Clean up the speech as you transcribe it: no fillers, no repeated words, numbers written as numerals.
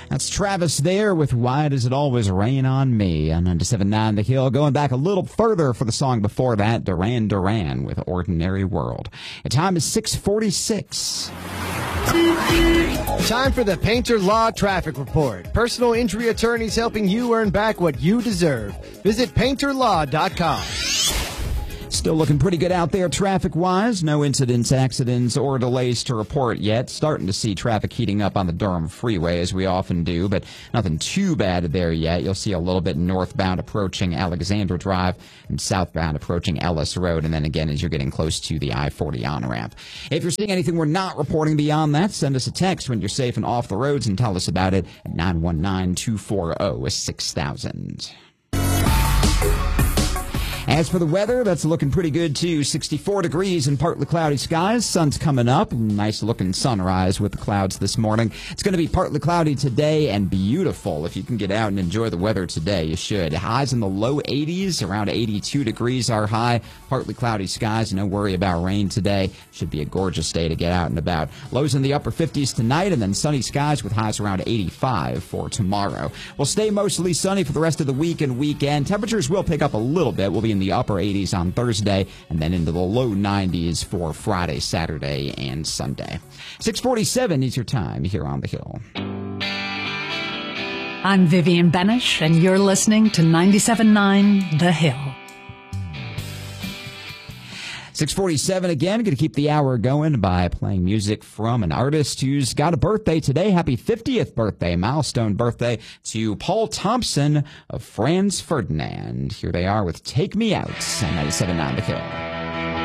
That's Travis there with Why Does It Always Rain on Me on 97.9 The Hill. Going back a little further for the song before that, Duran Duran with Ordinary World. The time is 6:46. Time for the Painter Law Traffic Report. Personal injury attorneys helping you earn back what you deserve. Visit painterlaw.com. Still looking pretty good out there traffic-wise. No incidents, accidents, or delays to report yet. Starting to see traffic heating up on the Durham Freeway, as we often do, but nothing too bad there yet. You'll see a little bit northbound approaching Alexander Drive and southbound approaching Ellis Road, and then again as you're getting close to the I-40 on-ramp. If you're seeing anything we're not reporting beyond that, send us a text when you're safe and off the roads and tell us about it at 919-240-6000. As for the weather, that's looking pretty good, too. 64 degrees and partly cloudy skies. Sun's coming up. Nice-looking sunrise with the clouds this morning. It's going to be partly cloudy today and beautiful. If you can get out and enjoy the weather today, you should. Highs in the low 80s, around 82 degrees are high. Partly cloudy skies, no worry about rain today. Should be a gorgeous day to get out and about. Lows in the upper 50s tonight, and then sunny skies with highs around 85 for tomorrow. We'll stay mostly sunny for the rest of the week and weekend. Temperatures will pick up a little bit. We'll be in the upper 80s on Thursday, and then into the low 90s for Friday, Saturday, and Sunday. 6:47 is your time here on The Hill. I'm Vivian Benish, and you're listening to 97.9 The Hill. 6:47 again. Going to keep the hour going by playing music from an artist who's got a birthday today. Happy 50th birthday, milestone birthday to Paul Thompson of Franz Ferdinand. Here they are with Take Me Out on 97.9 The Hill.